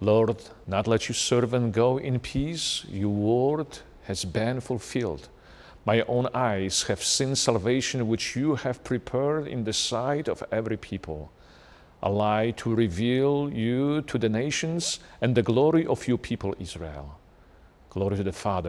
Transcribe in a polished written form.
Lord, not let your servant go in peace. Your word has been fulfilled. My own eyes have seen salvation which you have prepared in the sight of every people, a light to reveal you to the nations and the glory of your people Israel. Glory to the Father,